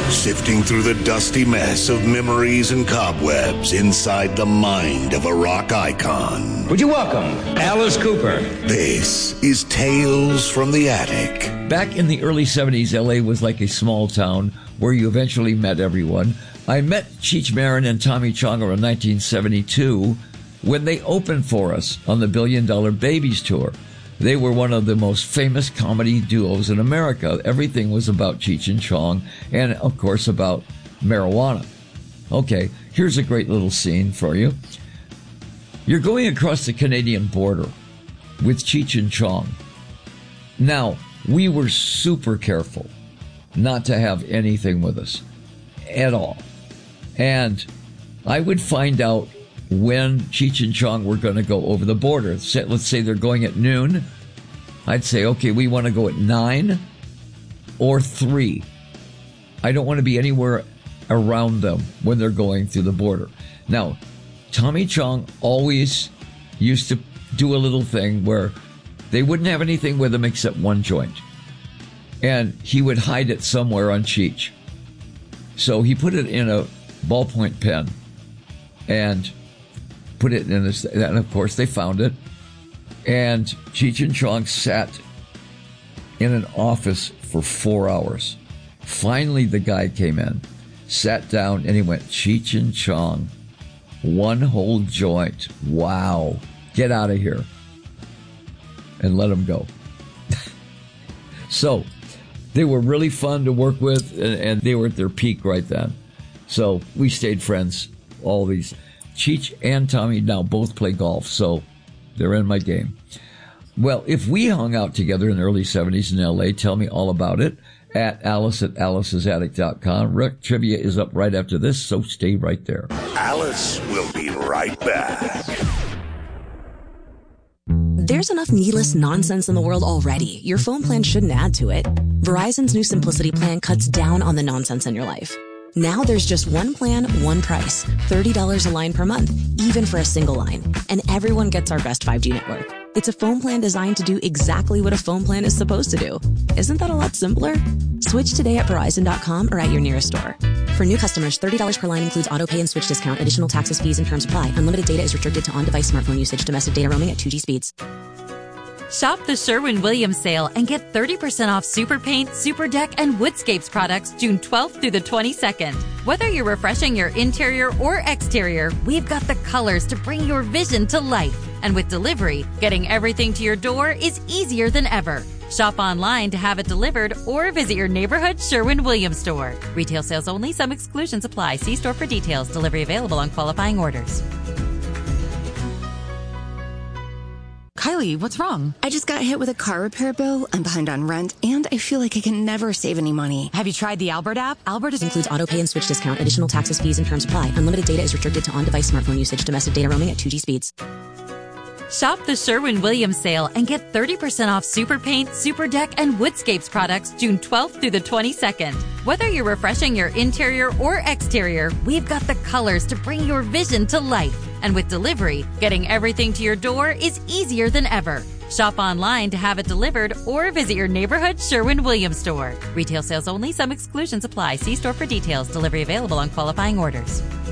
sifting through the dusty mess of memories and cobwebs inside the mind of a rock icon. Would you welcome Alice Cooper? This is Tales from the Attic. Back in the early 70s, LA was like a small town where you eventually met everyone. I met Cheech Marin and Tommy Chong around 1972 when they opened for us on the $1 Billion Babies tour. They were one of the most famous comedy duos in America. Everything was about Cheech and Chong and, of course, about marijuana. Okay, here's a great little scene for you. You're going across the Canadian border with Cheech and Chong. Now, we were super careful not to have anything with us at all. And I would find out when Cheech and Chong were going to go over the border. Let's say they're going at noon. I'd say, okay, we want to go at 9 or 3. I don't want to be anywhere around them when they're going through the border. Now, Tommy Chong always used to do a little thing where they wouldn't have anything with them except one joint. And he would hide it somewhere on Cheech. So he put it in a ballpoint pen and put it in this, and of course they found it. And Cheech and Chong sat in an office for 4 hours. Finally, the guy came in, sat down, and he went, Cheech and Chong, one whole joint. Wow. Get out of here. And let him go. So they were really fun to work with, and they were at their peak right then. So we stayed friends, all these. Cheech and Tommy now both play golf, so they're in my game. Well, if we hung out together in the early 70s in L.A., tell me all about it at alice@alicesattic.com. Rick Trivia is up right after this, so stay right there. Alice will be right back. There's enough needless nonsense in the world already. Your phone plan shouldn't add to it. Verizon's new Simplicity plan cuts down on the nonsense in your life. Now there's just one plan, one price. $30 a line per month, even for a single line. And everyone gets our best 5G network. It's a phone plan designed to do exactly what a phone plan is supposed to do. Isn't that a lot simpler? Switch today at Verizon.com or at your nearest store. For new customers, $30 per line includes auto pay and switch discount. Additional taxes, fees, and terms apply. Unlimited data is restricted to on-device smartphone usage. Domestic data roaming at 2G speeds. Shop the Sherwin-Williams sale and get 30% off Super Paint, Super Deck, and Woodscapes products June 12th through the 22nd. Whether you're refreshing your interior or exterior, we've got the colors to bring your vision to life. And with delivery, getting everything to your door is easier than ever. Shop online to have it delivered or visit your neighborhood Sherwin-Williams store. Retail sales only. Some exclusions apply. See store for details. Delivery available on qualifying orders. Kylie, what's wrong? I just got hit with a car repair bill. I'm behind on rent, and I feel like I can never save any money. Have you tried the Albert app? Albert includes auto pay and switch discount. Additional taxes, fees, and terms apply. Unlimited data is restricted to on-device smartphone usage. Domestic data roaming at 2G speeds. Shop the Sherwin-Williams sale and get 30% off Super Paint, Super Deck, and Woodscapes products June 12th through the 22nd. Whether you're refreshing your interior or exterior, we've got the colors to bring your vision to life. And with delivery, getting everything to your door is easier than ever. Shop online to have it delivered or visit your neighborhood Sherwin-Williams store. Retail sales only. Some exclusions apply. See store for details. Delivery available on qualifying orders.